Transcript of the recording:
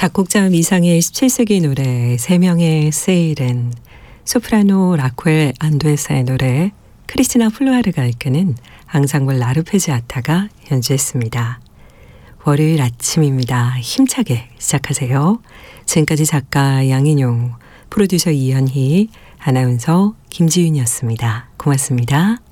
작곡자 미상의 17세기 노래 세 명의 세일은 소프라노 라쿠엘 안도에사의 노래 크리스티나 플루아르가 이끄는 앙상블 라르페지아타가 연주했습니다. 월요일 아침입니다. 힘차게 시작하세요. 지금까지 작가 양인용, 프로듀서 이현희, 아나운서 김지윤이었습니다. 고맙습니다.